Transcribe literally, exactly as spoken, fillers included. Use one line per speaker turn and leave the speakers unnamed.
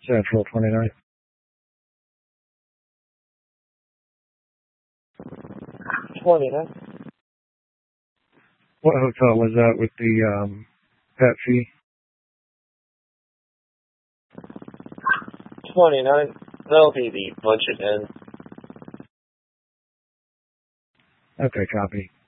Central twenty-nine.
twenty-nine.
What hotel was that with the um, pet fee?
twenty-nine. That'll be the budget end.
Okay, copy.